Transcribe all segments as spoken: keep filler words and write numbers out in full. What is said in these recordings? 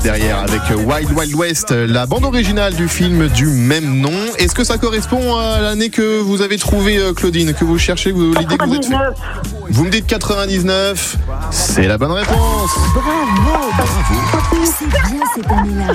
Derrière avec Wild Wild West, la bande originale du film du même nom. Est-ce que ça correspond à l'année que vous avez trouvé, Claudine, que vous cherchez, vous, l'idée que vous êtes fait? Vous me dites quatre-vingt-dix-neuf, c'est la bonne réponse. Bravo, bravo. C'est bien cette année-là.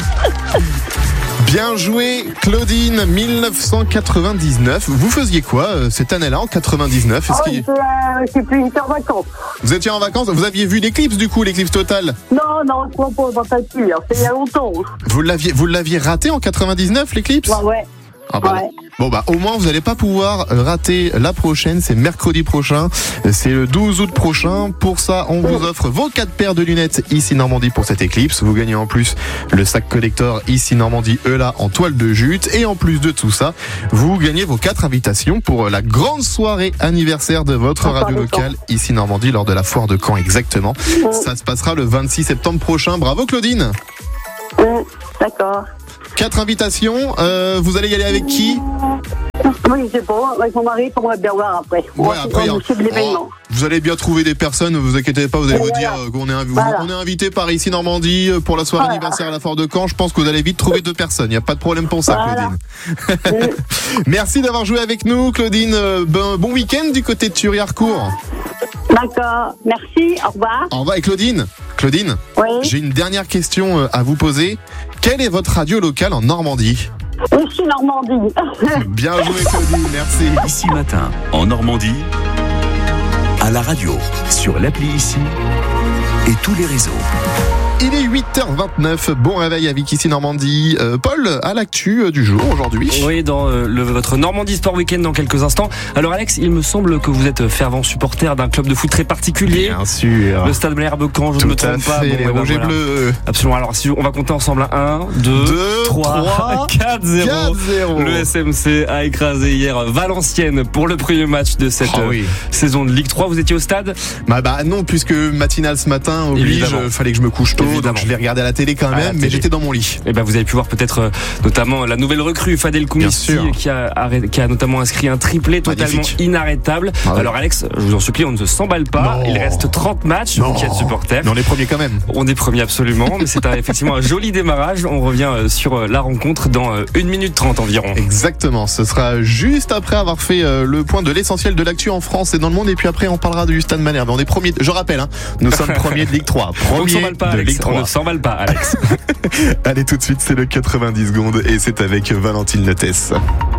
Bien joué, Claudine. Mille neuf cent quatre-vingt-dix-neuf. Vous faisiez quoi euh, cette année-là, en quatre-vingt-dix-neuf? Est-ce oh, qu'il... J'étais j'étais en vacances. Vous étiez en vacances? Vous aviez vu l'éclipse, du coup, l'éclipse totale? Non, non, je ne crois pas, pas c'est il y a longtemps. Vous l'aviez, vous l'aviez raté en quatre-vingt-dix-neuf, l'éclipse? Ouais, ouais. Ah bah, ouais. Bon bah au moins vous n'allez pas pouvoir rater la prochaine, c'est mercredi prochain, c'est le douze août prochain. Pour ça on vous offre vos quatre paires de lunettes ici Normandie pour cette éclipse. Vous gagnez en plus le sac collector ici Normandie Eula en toile de jute. Et en plus de tout ça, vous gagnez vos quatre invitations pour la grande soirée anniversaire de votre radio locale ici Normandie lors de la foire de Caen exactement. Mmh. Ça se passera le vingt-six septembre prochain. Bravo Claudine. Mmh, d'accord. Quatre invitations, euh, vous allez y aller avec qui? Oui, je sais pas, avec mon mari, pour bien voir après. Ouais, après, on, oh, vous allez bien trouver des personnes, ne vous inquiétez pas, vous allez Et vous voilà. dire qu'on est, inv- voilà. on est invité par ici Normandie pour la soirée voilà. anniversaire à la Foire de Caen. Je pense que vous allez vite trouver deux personnes, il n'y a pas de problème pour ça, voilà. Claudine. Merci d'avoir joué avec nous, Claudine. Bon, bon week-end du côté de Thury-Harcourt. D'accord, merci, au revoir. Au revoir. Et Claudine, Claudine, oui. j'ai une dernière question à vous poser. Quelle est votre radio locale en Normandie? Ici Normandie. Bien joué Claudine, merci. Ici Matin, en Normandie, à la radio, sur l'appli Ici et tous les réseaux. Il est huit heures vingt-neuf, bon réveil avec Ici Normandie. Euh, Paul, à l'actu euh, du jour aujourd'hui. Oui, dans euh, le, votre Normandie Sport Weekend dans quelques instants. Alors Alex, il me semble que vous êtes fervent supporter d'un club de foot très particulier. Bien sûr. Le Stade Malherbe-Caen, je Tout ne me trompe fait, pas. Les bon, rouges et voilà. bleus. Absolument, alors si on va compter ensemble à un, deux, trois, quatre zéro. Le S M C a écrasé hier Valenciennes pour le premier match de cette oh, oui. saison de Ligue trois. Vous étiez au stade? Bah, bah non, puisque matinale ce matin oblige, il fallait que je me couche tôt. Évidemment. Donc je l'ai regardé à la télé quand même, mais j'étais dans mon lit. Et ben vous avez pu voir peut-être euh, notamment la nouvelle recrue Fadel Koumissi qui a, qui a notamment inscrit un triplé totalement Magnifique. inarrêtable. Ah ouais. Alors Alex, je vous en supplie, on ne se s'emballe pas. Non. Il reste trente matchs, non. vous qui êtes supporter. Mais on est premiers quand même. On est premiers absolument, mais c'est un, effectivement un joli démarrage. On revient euh, sur euh, la rencontre dans euh, une minute trente environ. Exactement, ce sera juste après avoir fait euh, le point de l'essentiel de l'actu en France et dans le monde. Et puis après on parlera du Stade Malherbe. On est premiers, je rappelle, hein, nous sommes premiers de Ligue trois. Premiers on ne s'emballe pas, de Alex. Ligue trois. On ne s'emballe pas, Alex. Allez, tout de suite, c'est le quatre-vingt-dix secondes et c'est avec Valentine Notès.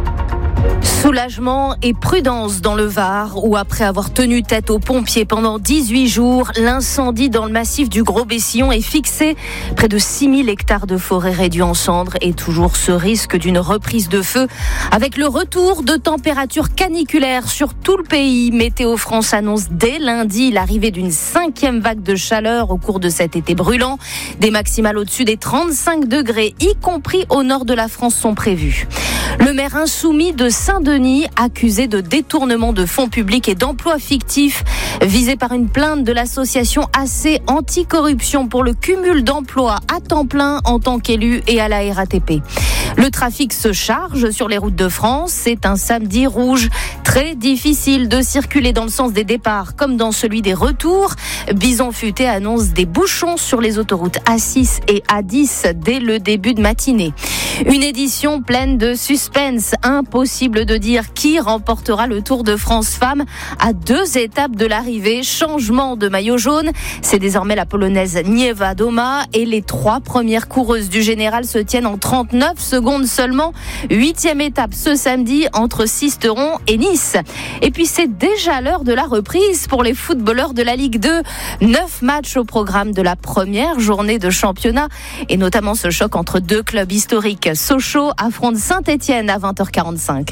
Soulagement et prudence dans le Var, où après avoir tenu tête aux pompiers pendant dix-huit jours, l'incendie dans le massif du Gros-Bessillon est fixé. Près de six mille hectares de forêt réduits en cendres et toujours ce risque d'une reprise de feu. Avec le retour de températures caniculaires sur tout le pays, Météo France annonce dès lundi l'arrivée d'une cinquième vague de chaleur au cours de cet été brûlant. Des maximales au-dessus des trente-cinq degrés, y compris au nord de la France, sont prévues. Le maire insoumis de Saint-Denis, accusé de détournement de fonds publics et d'emplois fictifs, visé par une plainte de l'association A C Anticorruption pour le cumul d'emplois à temps plein en tant qu'élu et à la R A T P. Le trafic se charge sur les routes de France. C'est un samedi rouge. Très difficile de circuler dans le sens des départs comme dans celui des retours. Bison Futé annonce des bouchons sur les autoroutes A six et A dix dès le début de matinée. Une édition pleine de suspense. Impossible de dire qui remportera le Tour de France Femmes à deux étapes de l'arrivée. Changement de maillot jaune. C'est désormais la Polonaise Nieva Doma et les trois premières coureuses du général se tiennent en trente-neuf secondes seulement. Huitième étape ce samedi entre Sisteron et Nice. Et puis c'est déjà l'heure de la reprise pour les footballeurs de la Ligue deux. Neuf matchs au programme de la première journée de championnat et notamment ce choc entre deux clubs historiques. Sochaux affronte Saint-Étienne à vingt heures quarante-cinq.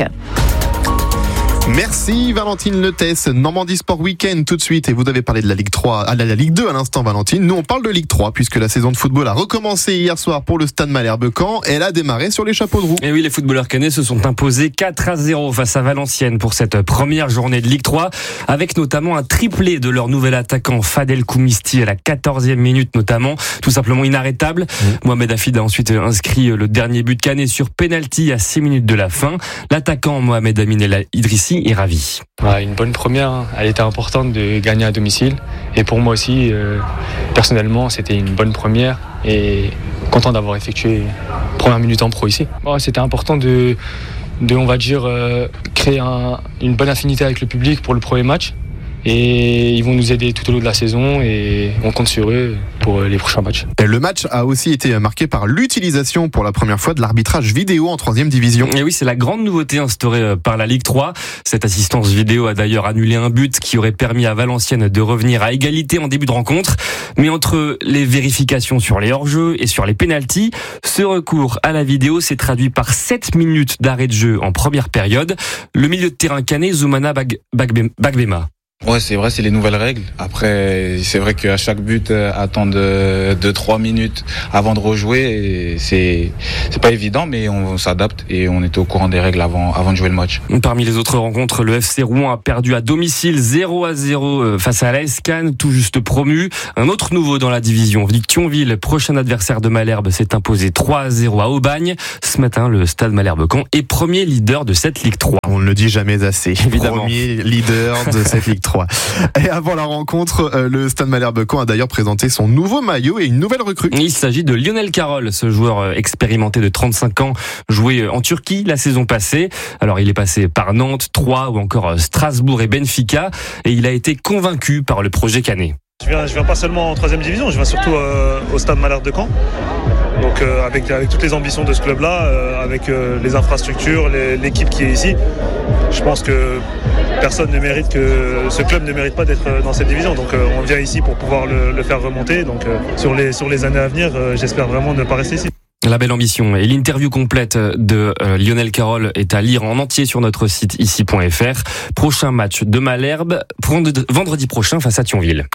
Merci Valentine Notès. Normandie Sport Weekend tout de suite. Et vous avez parlé de la Ligue trois, à la Ligue deux à l'instant Valentine. Nous on parle de Ligue trois puisque la saison de football a recommencé hier soir pour le Stade Malherbe-Caen. Elle a démarré sur les chapeaux de roue. Et oui, les footballeurs caennais se sont imposés quatre à zéro face à Valenciennes pour cette première journée de Ligue trois, avec notamment un triplé de leur nouvel attaquant Fadel Koumissi à la quatorzième minute notamment, tout simplement inarrêtable. Mmh. Mohamed Hafid a ensuite inscrit le dernier but canet sur penalty à six minutes de la fin. L'attaquant Mohamed Amin El Idrissi Alexis est ravi. Ouais, une bonne première, hein. Elle était importante de gagner à domicile. Et pour moi aussi, euh, personnellement, c'était une bonne première. Et content d'avoir effectué la première minute en pro ici. Ouais, c'était important de, de, on va dire, euh, créer un, une bonne affinité avec le public pour le premier match. Et ils vont nous aider tout au long de la saison et on compte sur eux pour les prochains matchs. Le match a aussi été marqué par l'utilisation pour la première fois de l'arbitrage vidéo en troisième division. Et oui, c'est la grande nouveauté instaurée par la Ligue trois. Cette assistance vidéo a d'ailleurs annulé un but qui aurait permis à Valenciennes de revenir à égalité en début de rencontre. Mais entre les vérifications sur les hors-jeux et sur les pénaltys, ce recours à la vidéo s'est traduit par sept minutes d'arrêt de jeu en première période. Le milieu de terrain canet, Zoumana Bag- Bagbe- Bagbema. Ouais, c'est vrai, c'est les nouvelles règles. Après, c'est vrai qu'à chaque but, euh, attendre deux trois minutes avant de rejouer, et c'est c'est pas évident, mais on s'adapte et on était au courant des règles avant avant de jouer le match. Parmi les autres rencontres, le F C Rouen a perdu à domicile zéro à zéro face à l'A S Cannes, tout juste promu. Un autre nouveau dans la division, Thionville, prochain adversaire de Malherbe, s'est imposé trois à zéro à Aubagne. Ce matin, le Stade Malherbe-Caen est premier leader de cette Ligue trois. On ne le dit jamais assez. Évidemment. Premier leader de cette Ligue trois. Et avant la rencontre, le Stade Malherbe-Caen a d'ailleurs présenté son nouveau maillot et une nouvelle recrue. Il s'agit de Lionel Carroll, ce joueur expérimenté de trente-cinq ans, joué en Turquie la saison passée. Alors il est passé par Nantes, Troyes ou encore Strasbourg et Benfica, et il a été convaincu par le projet canet. Je viens, je viens pas seulement en troisième division, je viens surtout euh, au Stade Malherbe-Caen. Donc euh, avec, avec toutes les ambitions de ce club-là, euh, avec euh, les infrastructures, les, l'équipe qui est ici, je pense que personne ne mérite que ce club ne mérite pas d'être dans cette division. Donc euh, on vient ici pour pouvoir le, le faire remonter. Donc euh, sur les sur les années à venir, euh, j'espère vraiment ne pas rester ici. La belle ambition et l'interview complète de euh, Lionel Carroll est à lire en entier sur notre site ici point f r. Prochain match de Malherbe vendredi prochain face à Thionville.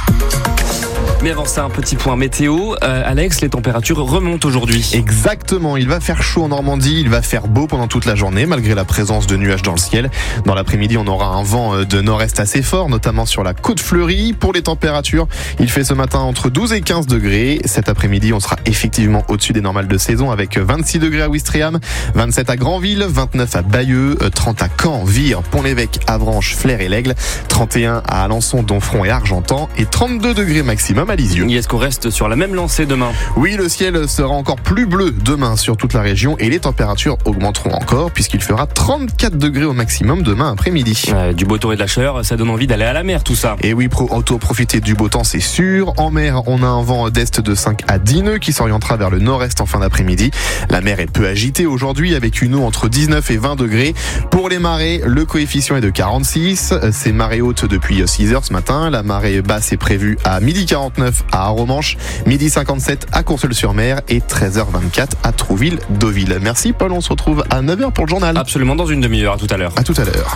Mais avant ça, un petit point météo. Euh, Alex, les températures remontent aujourd'hui. Exactement, il va faire chaud en Normandie, il va faire beau pendant toute la journée, malgré la présence de nuages dans le ciel. Dans l'après-midi, on aura un vent de nord-est assez fort, notamment sur la côte fleurie. Pour les températures, il fait ce matin entre douze et quinze degrés. Cet après-midi, on sera effectivement au-dessus des normales de saison, avec vingt-six degrés à Ouistreham, vingt-sept à Granville, vingt-neuf à Bayeux, trente à Caen, Vire, Pont-l'Évêque, Avranches, Flers et l'Aigle, trente et un à Alençon, Donfront et Argentan, et trente-deux degrés maximum à Lisieux. Et est-ce qu'on reste sur la même lancée demain ? Oui, le ciel sera encore plus bleu demain sur toute la région et les températures augmenteront encore puisqu'il fera trente-quatre degrés au maximum demain après-midi. Euh, du beau temps et de la chaleur, ça donne envie d'aller à la mer tout ça. Et oui, pro, auto profiter du beau temps, c'est sûr. En mer, on a un vent d'est de cinq à dix nœuds qui s'orientera vers le nord-est en fin d'après-midi. La mer est peu agitée aujourd'hui avec une eau entre dix-neuf et vingt degrés. Pour les marées, le coefficient est de quarante-six. C'est marée haute depuis six heures ce matin. La marée basse est prévue à midi quarante-neuf à Aromanche, midi cinquante-sept à Courseulles-sur-Mer et treize heures vingt-quatre à Trouville-Deauville. Merci Paul, on se retrouve à neuf heures pour le journal. Absolument, dans une demi-heure, à tout à l'heure. À tout à l'heure.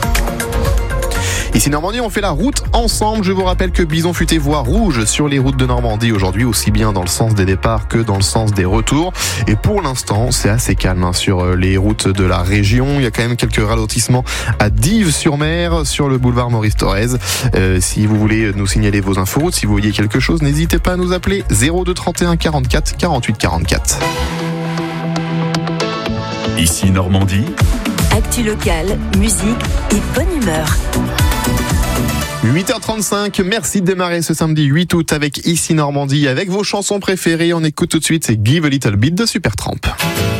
Ici Normandie, on fait la route ensemble. Je vous rappelle que Bison Futé voie rouge sur les routes de Normandie aujourd'hui, aussi bien dans le sens des départs que dans le sens des retours. Et pour l'instant, c'est assez calme hein, sur les routes de la région. Il y a quand même quelques ralentissements à Dives-sur-Mer, sur le boulevard Maurice Thorez. Euh, si vous voulez nous signaler vos infos, si vous voyez quelque chose, n'hésitez pas à nous appeler zéro deux trente et un quarante-quatre quarante-huit quarante-quatre. Ici Normandie. Actu locale, musique et bonne humeur. huit heures trente-cinq, merci de démarrer ce samedi huit août avec Ici Normandie, avec vos chansons préférées. On écoute tout de suite, c'est Give a Little Bit de Supertramp.